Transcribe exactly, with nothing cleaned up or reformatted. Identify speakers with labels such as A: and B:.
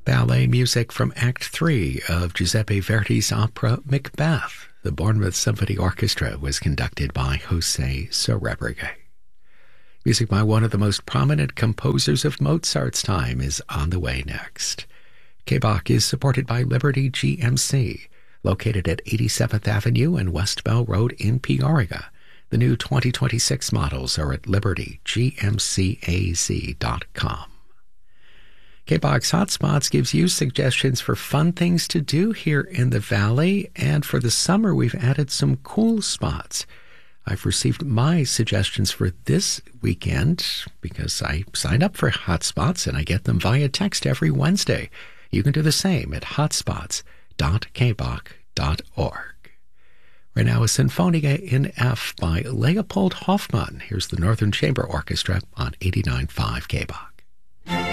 A: Ballet music from Act three of Giuseppe Verdi's opera Macbeth. The Bournemouth Symphony Orchestra was conducted by Jose Sorebrigue. Music by one of the most prominent composers of Mozart's time is on the way next. K-Bach is supported by Liberty G M C, located at eighty-seventh Avenue and West Bell Road in Peoria. The new twenty twenty-six models are at liberty g m c a z dot com. K-Bach's Hotspots gives you suggestions for fun things to do here in the Valley, and for the summer we've added some cool spots. I've received my suggestions for this weekend because I signed up for Hotspots and I get them via text every Wednesday. You can do the same at hotspots dot k bach dot org. Right now, a Sinfonia in F by Leopold Hoffmann. Here's the Northern Chamber Orchestra on eighty-nine point five K-Bach.